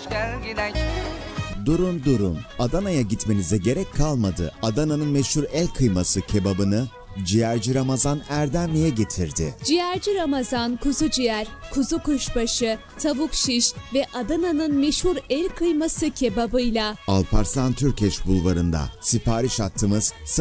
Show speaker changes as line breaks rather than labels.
gel gidek.
Durun. Adana'ya gitmenize gerek kalmadı. Adana'nın meşhur el kıyması kebabını ciğerci Ramazan Erdemli'ye getirdi.
Ciğerci Ramazan kuzu ciğer, kuzu kuşbaşı, tavuk şiş ve Adana'nın meşhur el kıyması kebabıyla
Alparslan Türkeş Bulvarı'nda. Sipariş hattımız